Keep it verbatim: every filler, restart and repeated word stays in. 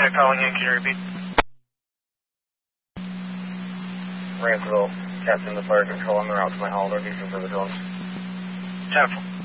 five calling in, can you repeat? Ransville, Captain the Fire Control on the route to my hall. They're using for the drones. ten